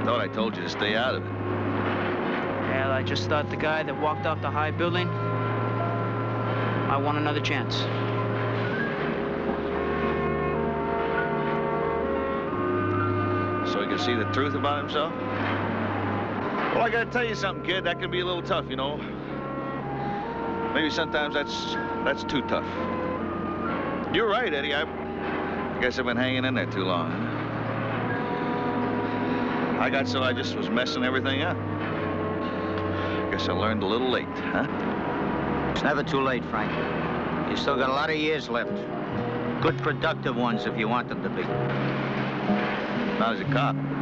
thought I told you to stay out of it. Well, I just thought the guy that walked off the high building, I want another chance. So he can see the truth about himself? Well, I gotta tell you something, kid. That can be a little tough, you know. Maybe sometimes that's too tough. You're right, Eddie. I guess I've been hanging in there too long. I got so I just was messing everything up. Guess I learned a little late, huh? It's never too late, Frank. You still got a lot of years left. Good, productive ones if you want them to be. Not as a cop.